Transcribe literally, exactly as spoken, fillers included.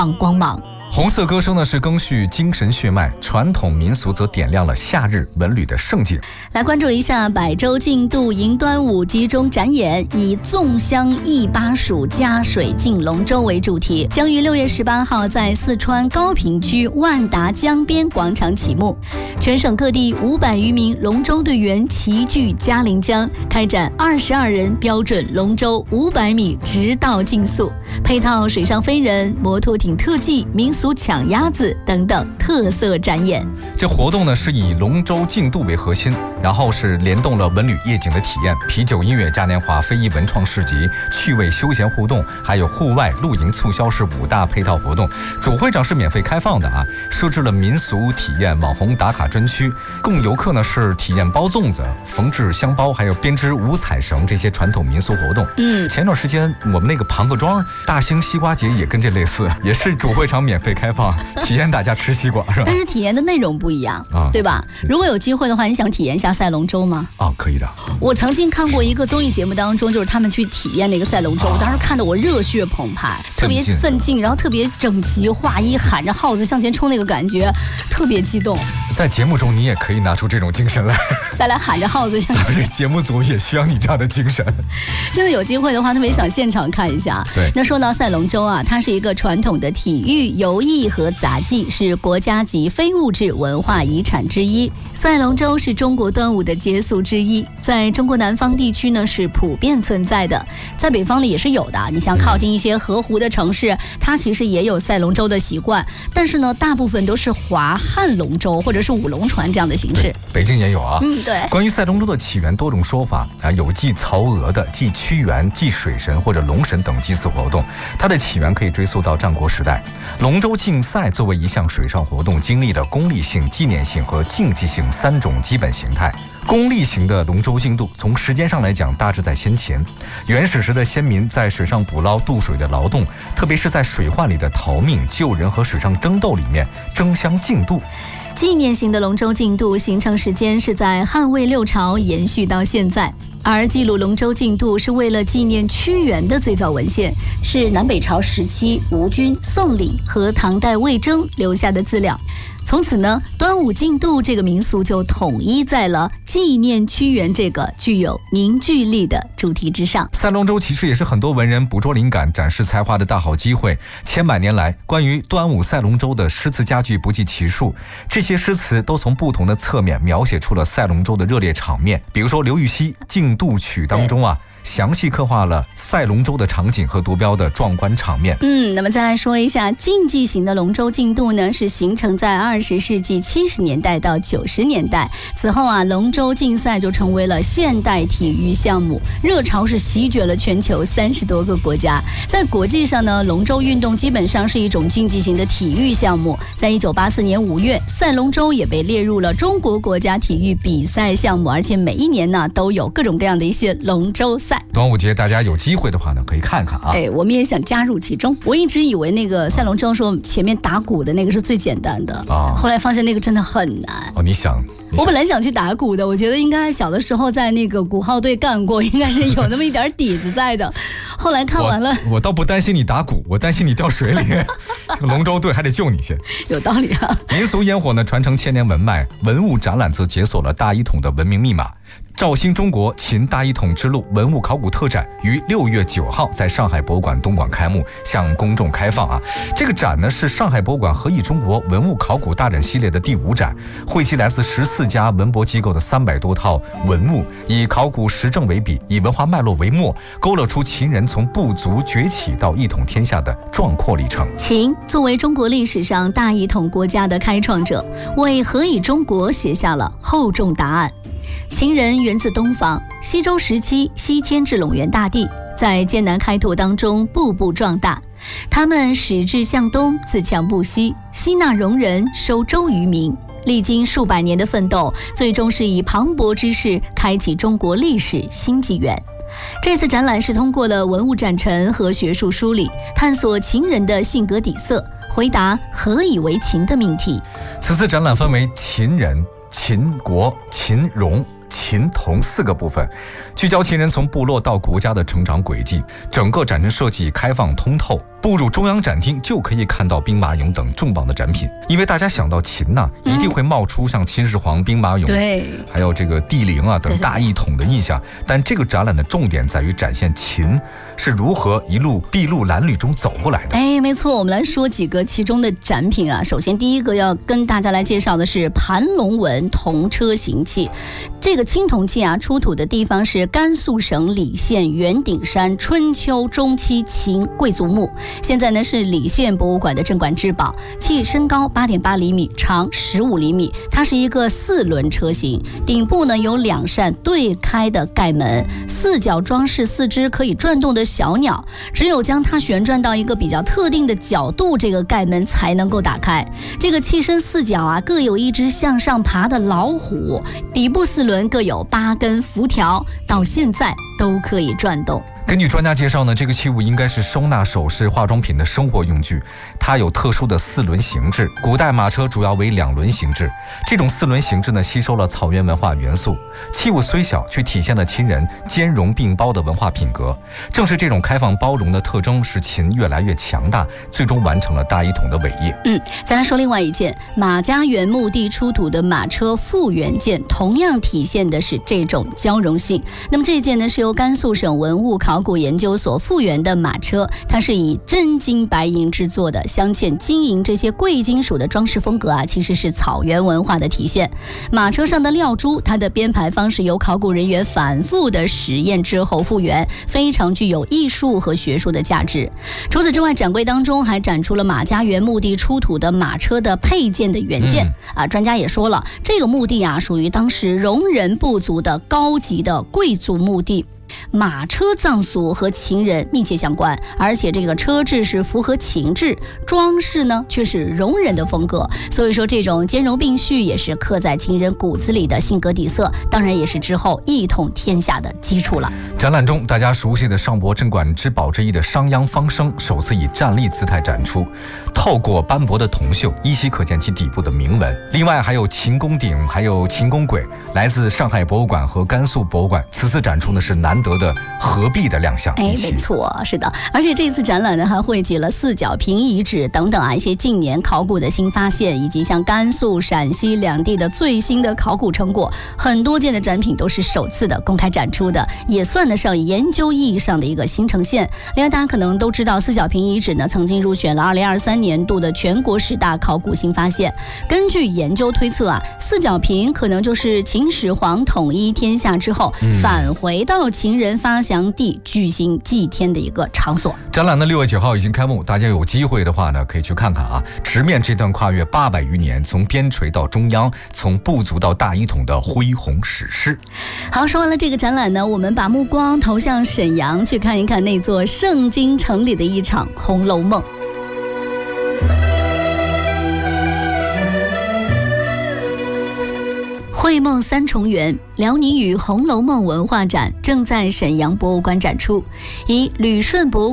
放光芒。 红色歌声呢是赓续精神血脉，传统民俗则点亮了夏日文旅的盛景。 来关注一下百州竞渡迎端午集中展演，以粽香忆巴蜀加水进龙舟为主题，将于六月十八号在四川高平区万达江边广场启幕。全省各地五百余名龙舟队员齐聚嘉陵江，开展二十二人标准龙舟五百米直道竞速，配套水上飞人、摩托艇特技、民俗抢鸭子等等特色展演。 这活动呢是以龙舟竞渡为核心，然后是联动了文旅夜景的体验、啤酒音乐嘉年华、非遗文创市集、趣味休闲互动，还有户外露营促销是五大配套活动。主会场是免费开放的啊，设置了民俗体验、网红打卡专区，供游客呢是体验包粽子、缝制香包，还有编织五彩绳这些传统民俗活动。 嗯， 前段时间我们那个庞各庄大兴西瓜节也跟这类似，也是主会场免费开放，体验大家吃西瓜是吧？ 但是体验的内容不一样， 啊、 对吧？如果有机会的话，你想体验一下赛龙舟吗？ 啊，可以的。 我曾经看过一个综艺节目当中，就是他们去体验那个赛龙舟，我当时看得我热血澎湃，特别奋进，然后特别整齐划一，喊着号子向前冲，那个感觉特别激动。 在节目中你也可以拿出这种精神来， 再来喊着号子向前。 咱们这节目组也需要你这样的精神。 真的有机会的话，特别想现场看一下。 对， 那说到赛龙舟啊，它是一个传统的体育、游艺和杂技，是国家级非物质文化遗产之一。赛龙舟是中国端午的节俗之一，在中国南方地区呢是普遍存在的，在北方呢也是有的。你像靠近一些河湖的城市，它其实也有赛龙舟的习惯，但是呢，大部分都是划旱龙舟或者是五龙船这样的形式。 北京也有啊。 嗯，对。 关于赛龙舟的起源，多种说法啊，有祭曹娥的、祭屈原、祭水神或者龙神等祭祀活动。它的起源可以追溯到战国时代。龙舟竞赛作为一项水上活动，经历了功利性、纪念性和竞技性三种基本形态。功利型的龙舟竞渡，从时间上来讲，大致在先秦。原始时的先民在水上捕捞、渡水的劳动，特别是在水患里的逃命、救人和水上争斗里面争相竞渡。 纪念型的龙舟竞渡形成时间是在汉魏六朝延续到现在，而记录龙舟竞渡是为了纪念屈原的最早文献，是南北朝时期吴军、宋理和唐代魏征留下的资料。从此呢，端午竞渡这个民俗就统一在了纪念屈原这个具有凝聚力的主题之上。 赛龙舟其实也是很多文人捕捉灵感、展示才华的大好机会。千百年来，关于端午赛龙舟的诗词佳句不计其数，这些诗词都从不同的侧面描写出了赛龙舟的热烈场面。比如说刘禹锡《竞渡曲》当中啊，详细刻画了赛龙舟的场景和夺标的壮观场面。 嗯，那么再来说一下竞技型的龙舟竞渡呢，是形成在二十世纪七十年代到九十年代。此后啊，龙舟竞赛就成为了现代体育项目，热潮是席卷了全球三十多个国家。在国际上呢，龙舟运动基本上是一种竞技型的体育项目。在一九八四年五月，赛龙舟也被列入了中国国家体育比赛项目，而且每一年呢都有各种各样的一些龙舟赛。 端午节大家有机会的话呢，可以看看啊。 哎，我们也想加入其中。我一直以为那个赛龙舟说前面打鼓的那个是最简单的啊，后来发现那个真的很难。 哦，你想？ 我本来想去打鼓的，我觉得应该小的时候在那个鼓号队干过，应该是有那么一点底子在的。后来看完了， 我, 我倒不担心你打鼓，我担心你掉水里，龙舟队还得救你先。 有道理啊。 民俗烟火呢传承千年文脉，文物展览则解锁了大一统的文明密码。肇兴中国秦大一统之路文物考古特展于六月九号在上海博物馆东馆开幕，向公众开放啊。这个展呢是上海博物馆何以中国文物考古大展系列的第五展，汇集来自十四家文博机构的三百多套文物，以考古实证为笔，以文化脉络为墨，勾勒出秦人从部族崛起到一统天下的壮阔历程。 秦作为中国历史上大一统国家的开创者，为何以中国写下了厚重答案。秦人源自东方，西周时期西迁至陇原大地，在艰难开拓当中步步壮大。他们矢志向东，自强不息，吸纳戎人，收周于民，历经数百年的奋斗，最终是以磅礴之势开启中国历史新纪元。这次展览是通过了文物展陈和学术梳理，探索秦人的性格底色，回答何以为秦的命题。 此次展览分为秦人、秦国、秦戎、秦佟四个部分，聚焦秦人从部落到国家的成长轨迹。整个展陈设计开放通透， 步入中央展厅就可以看到兵马俑等重磅的展品。因为大家想到秦呐、啊，一定会冒出像秦始皇兵马俑， 对， 还有这个帝陵啊等大一统的印象。但这个展览的重点在于展现秦是如何一路筚路蓝缕中走过来的。 哎，没错，我们来说几个其中的展品啊。首先，第一个要跟大家来介绍的是盘龙纹铜车形器。这个青铜器啊，出土的地方是甘肃省礼县圆顶山春秋中期秦贵族墓，现在呢是礼县博物馆的镇馆之宝。器身高八点八厘米，长十五厘米，它是一个四轮车型，顶部呢有两扇对开的盖门，四角装饰四只可以转动的小鸟，只有将它旋转到一个比较特定的角度，这个盖门才能够打开。这个器身四角啊，各有一只向上爬的老虎，底部四轮各有八根辐条，到现在都可以转动。 根据专家介绍呢，这个器物应该是收纳首饰、化妆品的生活用具，它有特殊的四轮形制。古代马车主要为两轮形制，这种四轮形制呢，吸收了草原文化元素。器物虽小，却体现了秦人兼容并包的文化品格。正是这种开放包容的特征，使秦越来越强大，最终完成了大一统的伟业。 嗯，再来说另外一件，马家园墓地出土的马车复原件，同样体现的是这种交融性。那么这件呢，是由甘肃省文物考古研究所复原的马车，它是以真金白银制作的，镶嵌金银这些贵金属的装饰风格啊，其实是草原文化的体现。马车上的料珠，它的编排方式由考古人员反复的实验之后复原，非常具有艺术和学术的价值。除此之外，展柜当中还展出了马家园墓地出土的马车的配件的原件、嗯、啊，专家也说了，这个墓地啊，属于当时戎人部族的高级的贵族墓地。马车葬俗和秦人密切相关，而且这个车制是符合秦制，装饰呢却是戎人的风格，所以说这种兼容并蓄也是刻在秦人骨子里的性格底色，当然也是之后一统天下的基础了。 展览中大家熟悉的上博镇馆之宝之一的商鞅方声首次以站立姿态展出，透过斑驳的铜锈依稀可见其底部的铭文。另外还有秦宫鼎，还有秦宫簋，来自上海博物馆和甘肃博物馆。此次展出呢是难得的合璧的亮相。 哎，没错，是的。而且这次展览呢还汇集了四角坪遗址等等啊一些近年考古的新发现，以及像甘肃、陕西两地的最新的考古成果，很多件的展品都是首次的公开展出的，也算得上研究意义上的一个新呈现。另外大家可能都知道，四角坪遗址呢曾经入选了二零二三年度的全国十大考古新发现。根据研究推测啊，四角坪可能就是秦始皇统一天下之后、嗯、返回到秦人发祥地举行祭天的一个场所。 展览呢六月九号已经开幕，大家有机会的话呢可以去看看啊，直面这段跨越八百余年，从边陲到中央，从部族到大一统的恢宏史诗。 好，说完了这个展览呢，我们把目光投向沈阳，去看一看那座圣经城里的一场《红楼梦》。绘梦三重园辽宁语《红楼梦》文化展正在沈阳博物馆展出，以旅顺博物